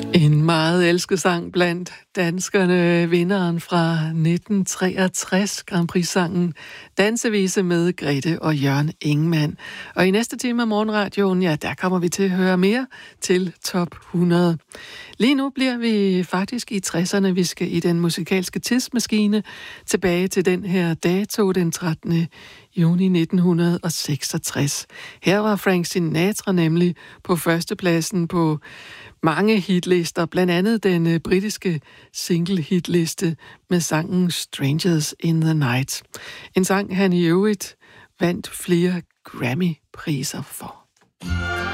En meget elsket sang blandt danskerne, vinderen fra 1963, Grand Prix-sangen Dansevise med Grete og Jørgen Ingmann. Og i næste time af Morgenradioen, ja, der kommer vi til at høre mere til Top 100. Lige nu bliver vi faktisk i 60'erne. Vi skal i den musikalske tidsmaskine tilbage til den her dato, den 13. juni 1966. Her var Frank Sinatra nemlig på førstepladsen på mange hitlister, blandt andet den britiske single-hitliste med sangen Strangers in the Night. En sang, han i øvrigt vandt flere Grammy-priser for.